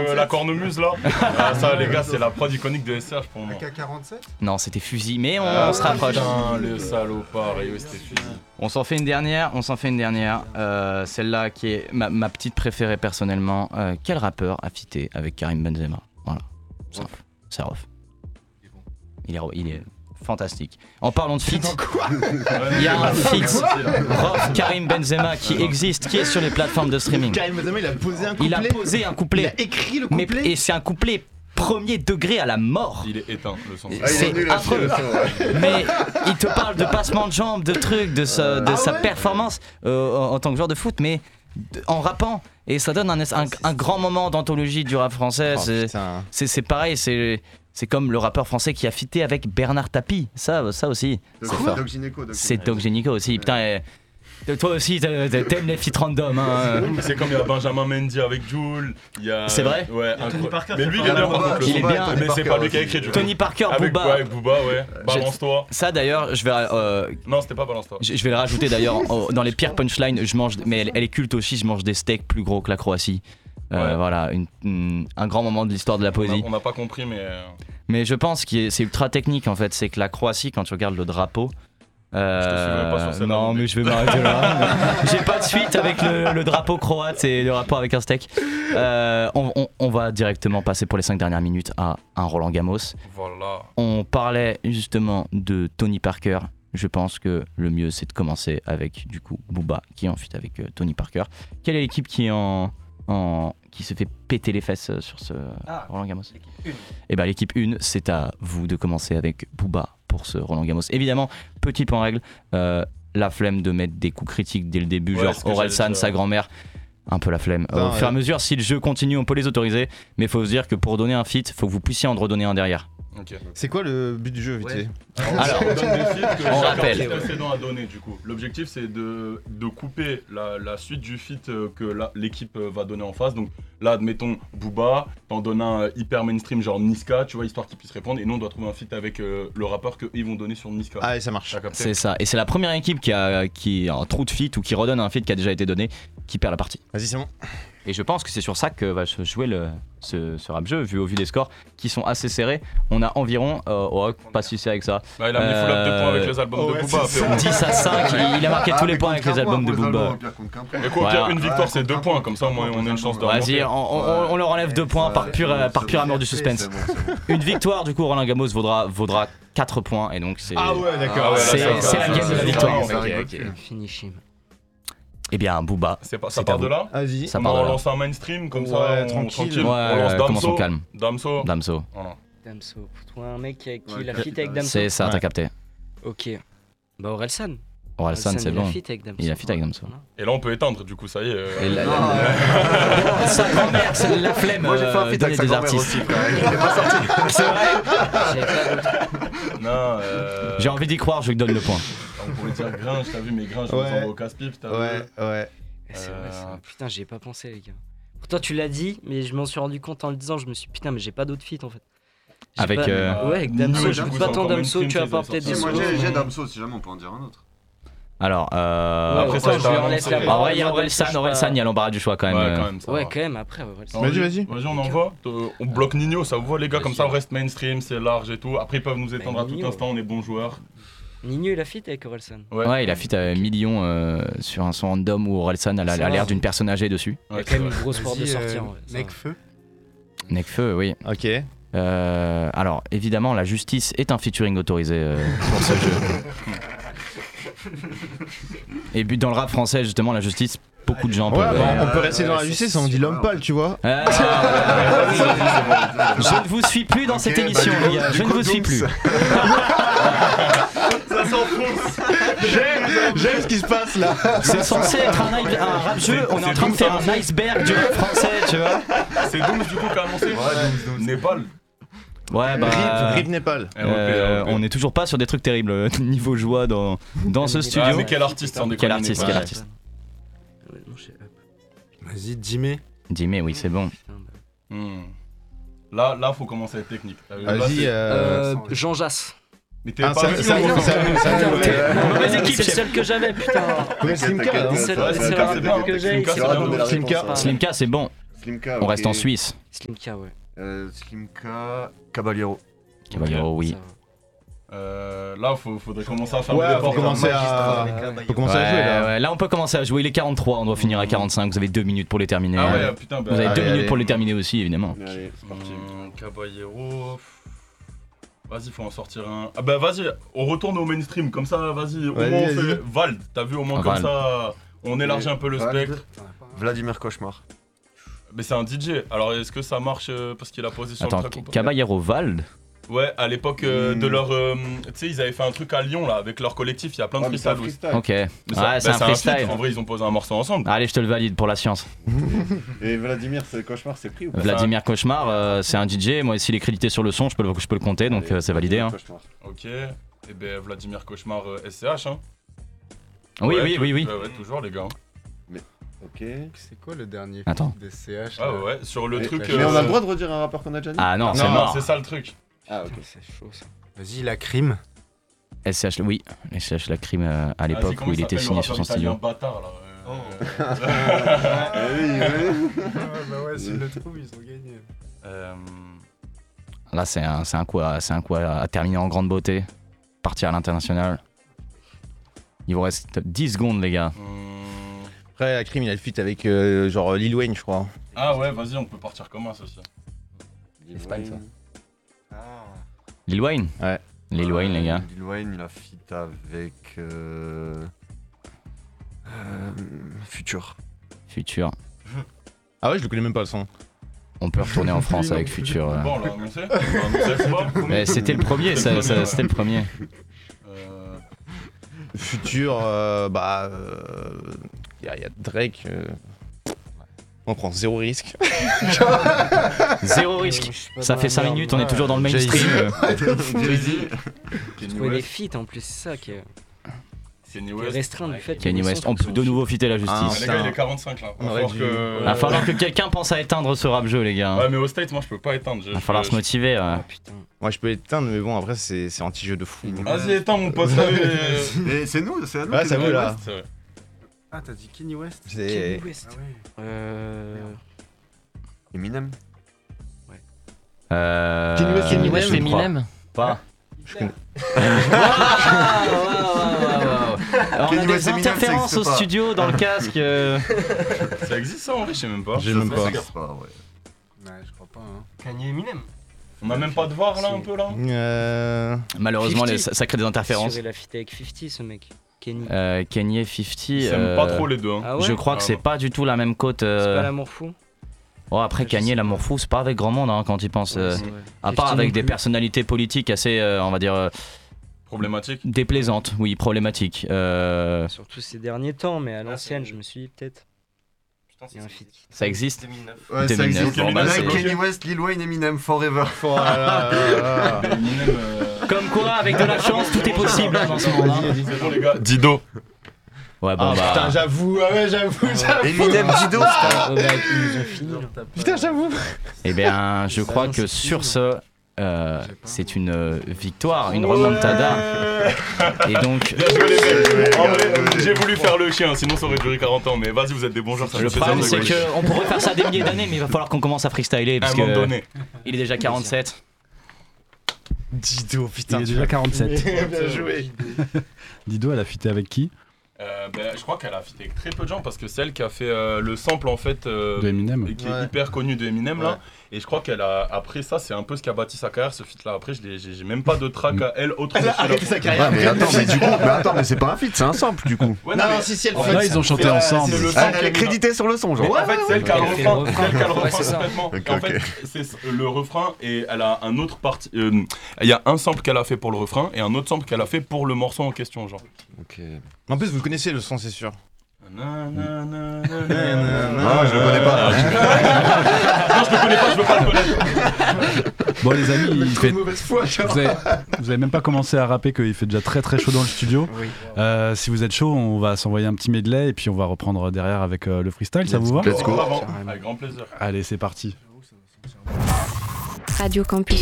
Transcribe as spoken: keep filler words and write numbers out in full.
euh, la cornemuse là. Ah, ça les gars, c'est la prod iconique de S C H pour moi. A K quarante-sept Non, c'était Fusil, mais on, Ah, on se rapproche. Putain, le salopard, et oui, c'était Fusil. On s'en fait une dernière, on s'en fait une dernière. Euh, celle-là qui est ma, ma petite préférée personnellement. Euh, quel rappeur a fité avec Karim Benzema? Voilà, c'est Rof. C'est Rof. Il est, il est fantastique. En parlant de feat, il y a un feat Rof Karim Benzema qui existe, qui est sur les plateformes de streaming. Karim Benzema, il a posé un couplet. Il a posé un couplet. Il a écrit le Mais, couplet. et c'est un couplet premier degré à la mort. Il est éteint, le son. C'est affreux. Mais il te parle de passement de jambes, de trucs, de sa, de Ah sa ouais performance euh, en, en tant que joueur de foot, mais de- en rappant. Et ça donne un, un, un grand moment d'anthologie du rap français. Oh, c'est, putain. c'est, c'est pareil, c'est, c'est comme le rappeur français qui a fité avec Bernard Tapie. Ça, ça aussi, c'est fort. Doc Gynéco, Doc C'est Gynéco. Doc Gynéco aussi. Putain, et- toi aussi, t'a- t'a- t'aimes les feats random. Hein. C'est comme il y a Benjamin Mendy avec Jul. Il y a. C'est vrai? Ouais, Tony incroyable. Parker Mais qui lui, a il est fait bien un par contre. le Il est son. bien. Mais c'est pas lui qui a écrit du coup. Tony Parker, Avec Booba. ouais, avec Booba, ouais. Balance-toi. Ça d'ailleurs, je vais, euh, Non, c'était pas Balance-toi. je je vais le rajouter d'ailleurs en- dans les pires punchlines. Je mange, mais elle, elle est culte aussi. Je mange des steaks plus gros que la Croatie. Euh, Ouais. Voilà, une- une- un grand moment de l'histoire de la On a- poésie. On n'a pas compris, mais. euh, Mais je pense que c'est ultra technique en fait. C'est que la Croatie, quand tu regardes le drapeau. euh, Je te suivrai pas sur celle-là, non, mais- mais je vais m'arrêter là. J'ai pas de suite avec le, le drapeau croate et le rapport avec un steak. Euh, on, on- on va directement passer pour les cinq dernières minutes à un Roland Gamos. Voilà. On parlait justement de Tony Parker. Je pense que le mieux c'est de commencer avec du coup Booba qui est en fuite avec euh, Tony Parker. Quelle est l'équipe qui est en, en qui se fait péter les fesses euh, sur ce Ah, Roland Gamos? l'équipe une. Et ben l'équipe un, c'est à vous de commencer avec Booba pour ce Roland Gamos. Évidemment, petit point règle, euh, la flemme de mettre des coups critiques dès le début, Ouais, genre ce que Orelsan, j'allais dire. sa grand-mère. Un peu la flemme. Putain, Au fur et à ouais. mesure, si le jeu continue, on peut les autoriser, mais il faut se dire que pour donner un feat, faut que vous puissiez en redonner un derrière. Ok. C'est quoi le but du jeu, vite Ouais. fait? Alors, on donne des feats que on chaque rappelle. artiste précédent a donné du coup. L'objectif c'est de, de couper la, la suite du feat euh, que la- l'équipe euh, va donner en face. Donc là admettons Booba, t'en donnes un euh, hyper mainstream genre Niska, tu vois, histoire qu'il puisse répondre. Et nous on doit trouver un feat avec euh, le rappeur qu'ils vont donner sur Niska. Allez, ça marche. T'as capté? c'est ça. Et c'est la première équipe qui a, qui a un trou de feat ou qui redonne un feat qui a déjà été donné qui perd la partie. Vas-y, c'est bon. Et je pense que c'est sur ça que va se jouer le, ce, ce rap jeu, vu au vu des scores qui sont assez serrés. On a environ, euh, oh, pas si c'est avec ça, Bah, il a mis full up de points avec les albums ouais, de Booba. c'est frérot. dix à cinq, il, il a marqué Ah, tous les mais points compte avec les qu'un albums point de pour les Booba. albums, au pire, compte qu'un point. Et quoi, Voilà. au pire, une victoire Ouais, c'est deux compte points, un comme ça au moins on a une chance de Vas-y, remonter. on, on- on leur enlève deux points par pur, Ouais, par c'est pur bon, amour du c'est suspense. bon, c'est bon. Une victoire, du coup, Roland Gamos vaudra, vaudra quatre points, et donc c'est. Ah ouais, Ah d'accord. ouais, là, C'est- ça, c'est ça, la ça, game de la ça, victoire. ça, Ok, ça, ok. Finishim. Eh bien, Booba. C'est pas- C'est Ça à part vous. de là. Vas-y. Ça On part de là. relance un mainstream comme Ouais, ça, on- tranquille. Ouais, on lance ouais, commençons Damso. calme. Damso. Damso. Voilà. Damso. Pour toi, un mec avec qui Ouais, il a qui- fit avec Damso. C'est ça, t'as Ouais. capté. Ok. Bah, Orelsan. Orelsan, c'est il a bon. fit avec Damso. Il a fit avec Damso. Voilà. Et là on peut éteindre du coup, ça y est. euh, Et la- Non, la- Sa grand-mère, c'est la flemme. Moi j'ai fait un euh, feat donner avec sa des grand-mère artistes. aussi, frère. Il est pas sorti. C'est vrai. J'avais pas d'autre. Non, euh, J'ai envie d'y croire, je lui donne le point. on pourrait dire Gringe, t'as vu, mais Gringe, Ouais. on s'en va au casse-pipe, t'as Ouais, vu. ouais. C'est vrai, Euh, ça. Putain, j'y ai pas pensé, les gars. Pourtant, tu l'as dit, mais je m'en suis rendu compte en le disant. Je me suis dit, putain, mais j'ai pas d'autres feats en fait. J'ai Avec, pas- euh, Ouais, avec Nino, Damso. du Je coup, peux c'est pas tant encore Damso, mainstream tu vas qu'ils pas ont peut-être sorti. Si, moi Damso. j'ai j'ai Damso, si jamais on peut en dire un autre. Alors, euh... Après ça, ça, je t'as lui en annoncé. laisse la En en vrai, il y a parole, Orelsan, je sais Orelsan, pas. il y a l'embarras du choix quand même. Ouais, euh. quand même. ça Ouais, va. quand même, après, Orelsan. Vas-y, vas-y. Vas-y, on envoie. Euh, On bloque Nino, ça vous voit les gars, comme ça on reste mainstream, c'est large et tout. Après ils peuvent nous étendre à tout Nino. instant, on est bons joueurs. Nino, il a fit avec Orelsan. Ouais, il a fit à millions euh, sur un son random où Orelsan a la- Ça a va. l'air d'une personne âgée dessus. Il y a Ouais, quand même c'est une vrai. grosse porte de Vas-y, sortie euh, en vrai. ça va. Necfeu. Necfeu, oui. Ok. Euh, alors, évidemment, la justice est un featuring autorisé euh, pour ce jeu. Et but dans le rap français, justement, la justice, beaucoup de gens Ouais, peuvent. bah, euh, on peut rester dans la ouais, justice, c'est on dit sûr. l'homme pâle, tu vois. euh, je ne vous suis plus dans cette Ok, bah, émission, du coup- les gars. du Je ne coup, vous suis Dooms. plus. J'aime j'aime ce qui se passe là. C'est censé être un, i- un rap jeu. On est en train de faire un iceberg du rap français, tu vois. C'est Dooms du coup qui a annoncé Népal. Ouais, bah. Rip, Rip Népal. euh, on est toujours pas sur des trucs terribles euh, niveau joie dans, dans ce Ah, studio. mais quel artiste sans déconner, Quel artiste, Népal. quel artiste. Ouais, non, je sais pas. Vas-y, Jimmy. Dis-mais oui, c'est bon. Putain, bah. Hmm. Là, là, faut commencer à être technique. T'as vu, là, Vas-y. c'est- euh, Euh, Jean Jass. Mais t'es Ah, pas ça- avec ça- nous, ça- hein. ça- ça- Putain, mauvaise c'est équipe, le chef. seul que j'avais, putain. Ouais, Slimka, T'inquiète, hein. t'inquiète. C'est Ouais, le c'est le Slimka, c'est rappeur bien, que j'ai. Slimka, c'est c'est le bien. rappeur. Slimka. Ah, Slimka, c'est bon. Slimka, On ok. reste en Suisse. Slimka, ouais. Euh, Slimka, Caballero. Caballero, oui. Ça va. Euh, là, faut, faudrait commencer à faire Ouais, le faut commencer à, faut commencer à jouer là. Ouais, ouais, là on peut commencer à jouer. Il est quarante-trois, on doit finir à quarante-cinq. Vous avez deux minutes pour les terminer. Ah ouais, putain, bah. Vous avez allez, deux minutes allez. pour les terminer aussi, évidemment. Allez, c'est parti. Hum, Caballero. Vas-y, faut en sortir un. Ah bah vas-y, on retourne au mainstream, comme ça, vas-y, au Vas-y, moins on vas-y. fait Vald, t'as vu, au moins Ah, comme Vald. ça, on élargit un peu le Vald. spectre. Vladimir Cauchemar. Mais c'est un D J, alors est-ce que ça marche euh, parce qu'il a posé sur Attends, le track ou pas? Caballero Vald. Ouais, à l'époque euh, Hmm. de leur. euh, tu sais, ils avaient fait un truc à Lyon là, avec leur collectif, il y a plein de Ah, mais c'est un freestyle. freestyle. Ok. Mais ça- Ouais, bah, c'est un feat. freestyle. En vrai, ils ont posé un morceau ensemble. Allez, je te le valide pour la science. Et Vladimir, c'est Cauchemar, c'est pris ou pas Vladimir Cauchemar, euh, c'est un D J. Moi, s'il est crédité sur le son, je peux le, je peux le compter, donc Allez, euh, c'est validé. Hein. Cauchemar. Ok, et ben Vladimir Cauchemar euh, S C H, hein. Oui, Ouais, oui, tou- oui, oui. Ouais, ouais, toujours les gars. Ok. C'est quoi le dernier Attends. feat des C H Ah là ouais, ouais, sur le Mais- truc. Mais on a euh, le droit de redire un rappeur qu'on a déjà dit Ah non, c'est non, mort. c'est ça le truc. Ah, ok. Putain, c'est chaud ça. Vas-y, la crime. S C H, oui. S C H, la crime euh, à Vas-y, l'époque comment où il il était s'appelle, signé le sur son rappeur italien studio. bâtard là. euh, Oh. Ah oui, oui. bah ouais, s'ils le trouvent, ils ont gagné. euh, Là, c'est un, c'est un coup, à, c'est un coup à, à terminer en grande beauté. Partir à l'international. Il vous reste dix secondes, les gars. hum, Après, la crime, il a le feat avec euh, genre Lil Wayne, je crois. Ah ouais, vas-y, on peut partir comme ça aussi. Espagne, ça. Ah. Lil Wayne Ouais. Lil Wayne, les gars. Lil Wayne, il a feat avec. Euh... euh, Future. Futur. Ah ouais, je le connais même pas le son. On peut retourner en France avec Futur. euh. Bon, on l'a annoncé. On l'a annoncé, c'est pas Mais c'était le premier, C'était le ça- ça- premier, c'était le premier. Euh, Futur, euh, bah. Il y, a- y a Drake. euh, On prend zéro risque. Zéro risque. Je sais pas Ça dans fait la cinq merde, minutes, on est ouais. toujours dans le mainstream. euh. Jay-Z. Kanye Trouver les West. feats en plus, c'est ça qui est, Kanye qui est West. restreint du fait que Kanye les West, sons on peut sont de nouveau fitter la Ah, Ah, justice. les gars, il est quarante-cinq là. On Va aurait falloir dû- que. Il va falloir que quelqu'un pense à éteindre ce rap jeu, les gars. Ouais, mais au State, moi je peux pas éteindre. je- Il va falloir je- se motiver. ouais. Ah putain. Moi, je peux éteindre, mais bon, après, c'est c'est anti-jeu de fou. Vas-y, éteins mon pote. allez. Et c'est nous, c'est à nous. Ouais, qui c'est à nous vous, reste. là. C'est vrai. Ah, t'as dit Kanye West C'est. Kanye West. Ah ouais. Euh... Eminem. Euh, Kanye West, Kanye West, je crois Eminem. Pas. Je connais. On a Kanye des West, Eminem, ça interférences existe au pas. studio dans le casque. euh. Ça existe ça en vrai, je sais même pas. J'ai même Ça, pas. c'est- C'est pas, ouais. Ouais, je crois pas. Hein. Kanye Eminem. On a même pas de voir là un peu là. Euh. Malheureusement, cinquante. les- ça, ça crée des interférences. Sur la fit avec cinquante ce mec. Kenny. Euh, Kanye cinquante. Ils s'aiment euh, pas trop les deux. Hein. Ah ouais Je crois que Ah c'est ouais. pas du tout la même côte. C'est euh. pas l'amour fou. Oh, après, Je Kanye, sais l'amour fou, c'est pas avec grand monde hein, quand il pense. euh, Ouais, c'est vrai. À part cinquante avec non des plus. personnalités politiques assez, euh, on va dire, euh, Problématique. déplaisantes, oui, problématiques. Euh, Surtout ces derniers temps, mais à l'ancienne, je me suis dit peut-être. Putain, Il y a un feat. ça existe deux mille neuf. Ouais, ça deux mille neuf, existe. bon, bah, Là, c'est Kanye bloqué. West, Lil Wayne, Eminem, Forever. Oh là là là là. Mais Eminem, euh, Comme quoi, avec de la chance, tout est possible hein, dans ce monde. hein. C'est bon les gars. Dido. Ouais, bon, Ah bah. putain, j'avoue, ah ouais, j'avoue, j'avoue. Eminem, Dido. Oh, bah, ils nous ont fini. là. Putain, j'avoue. Eh bien, je Ça, crois non, que c'est sur fini, ce, euh, c'est une euh, victoire, une remontada. Et donc, Bien joué les mecs. En vrai, j'ai voulu faire le chien, sinon ça aurait duré quarante ans. Mais vas-y, vous êtes des bons joueurs. Ça le me fait problème, c'est plaisir de qu'on pourrait faire ça des milliers d'années, mais il va falloir qu'on commence à freestyler À parce un moment que donné. il est déjà quarante-sept. Dido, putain. Il est déjà quarante-sept. Bien joué. Dido, elle a fité avec qui? Euh, ben, je crois qu'elle a fité avec très peu de gens parce que c'est elle qui a fait euh, le sample en fait euh, De Eminem. et qui est Ouais. hyper connu de Eminem là. Ouais. Et je crois qu'elle a après ça c'est un peu ce qui a bâti sa carrière ce feat là. Après je l'ai- j'ai j'ai même pas de track à elle autre que Elle a celui-là. arrêté sa carrière. Ouais, mais attends, mais du coup, mais attends, mais c'est pas un feat, c'est un sample du coup. Ouais, Non, non, non, mais- si, si, elle en fait. Là, fait, ils ont chanté c'est- ensemble. c'est le Elle, sample elle est qui a mis- créditée sur le son, Mais genre. en fait, c'est elle qui a le Elle fait le refrain, c'est elle qui a le refrain. Ouais, refrain c'est ça. complètement. Ok, Et en fait, ok. c'est le refrain et elle a un autre parti. euh, Il y a un sample qu'elle a fait pour le refrain et un autre sample qu'elle a fait pour le morceau en question, genre. Ok. En plus, vous connaissez le son, c'est sûr. Na, na, na, na, na, na, na. Ah, je le connais pas. Non, je le connais pas, je veux pas le connaître. Bon, les amis, il fait- mauvaise foi, vous, avez... vous avez même pas commencé à rapper qu'il fait déjà très très chaud dans le studio. Oui. Euh, si vous êtes chaud, on va s'envoyer un petit medley et puis on va reprendre derrière avec euh, le freestyle, ça vous va? Let's go. Avant, Carrément. avec grand plaisir. Allez, c'est parti. Radio Campus